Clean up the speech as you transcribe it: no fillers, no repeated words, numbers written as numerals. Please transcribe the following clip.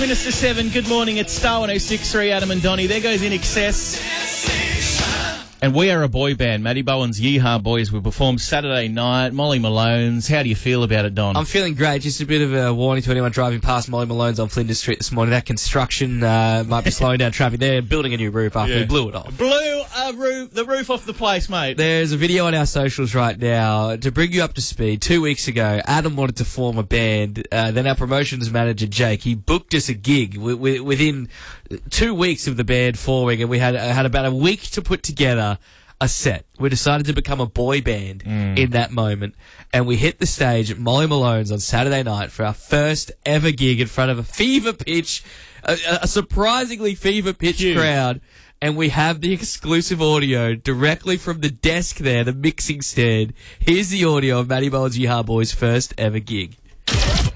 Minutes to 7, good morning, it's Star 106.3, Adam and Donnie. There goes In Excess. And we are a boy band. Matty Bowen's Yeehaw Boys. We performed Saturday night. Molly Malone's. How do you feel about it, Don? I'm feeling great. Just a bit of a warning to anyone driving past Molly Malone's on Flinders Street this morning. That construction might be slowing down traffic. They're building a new roof after we blew it off. Blew the roof off the place, mate. There's a video on our socials right now. To bring you up to speed, 2 weeks ago, Adam wanted to form a band. Then our promotions manager, Jake, he booked us a gig within 2 weeks of the band forming, and we had about a week to put together a set. We decided to become a boy band in that moment, and we hit the stage at Molly Malone's on Saturday night for our first ever gig in front of a a surprisingly fever-pitched crowd, and we have the exclusive audio directly from the desk there, the mixing stand. Here's the audio of Matty Bowen's Yeehaw Boys' first ever gig.